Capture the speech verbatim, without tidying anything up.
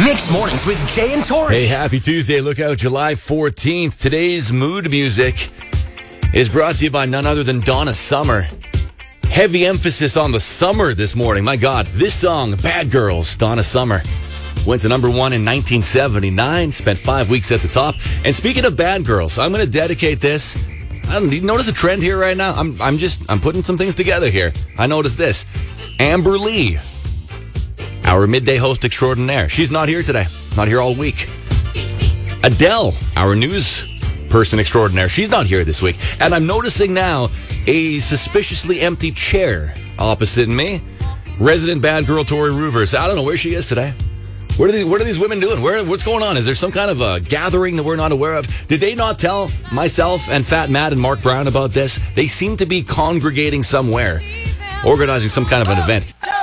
Mixed Mornings with Jay and Tori. Hey, happy Tuesday. Look out, July fourteenth. Today's mood music is brought to you by none other than Donna Summer. Heavy emphasis on the summer this morning. My God, this song, Bad Girls, Donna Summer, went to number one in nineteen seventy-nine, spent five weeks at the top. And speaking of Bad Girls, I'm going to dedicate this. I don't you notice a trend here right now? I'm I'm just, I'm putting some things together here. I noticed this. Amber Lee, our midday host extraordinaire. She's not here today. Not here all week. Adele, our news person extraordinaire. She's not here this week. And I'm noticing now a suspiciously empty chair opposite me. Resident bad girl Tori Ruvers. I don't know where she is today. What are, these, what are these women doing? Where, what's going on? Is there some kind of a gathering that we're not aware of? Did they not tell myself and Fat Matt and Mark Brown about this? They seem to be congregating somewhere, organizing some kind of an event.